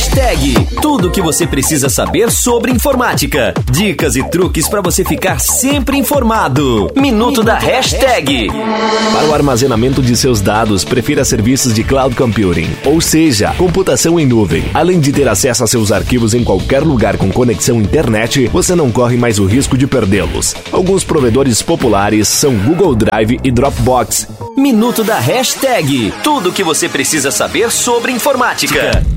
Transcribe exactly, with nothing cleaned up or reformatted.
Hashtag. Tudo o que você precisa saber sobre informática. Dicas e truques para você ficar sempre informado. Minuto da Hashtag. Para o armazenamento de seus dados, prefira serviços de cloud computing, ou seja, computação em nuvem. Além de ter acesso a seus arquivos em qualquer lugar com conexão internet, você não corre mais o risco de perdê-los. Alguns provedores populares são Google Drive e Dropbox. Minuto da Hashtag. Tudo o que você precisa saber sobre informática.